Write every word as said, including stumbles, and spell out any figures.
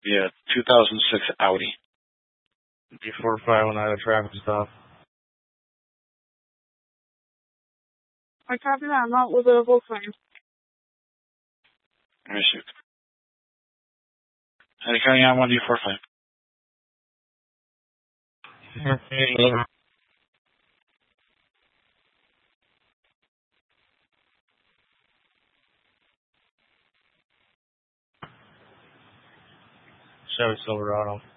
Yeah, two thousand six Audi. D four five one out of traffic stop. I copy that. I'm out with a Volkswagen. Let me see. Hey, County, I'm on D four five. Chevy Silverado.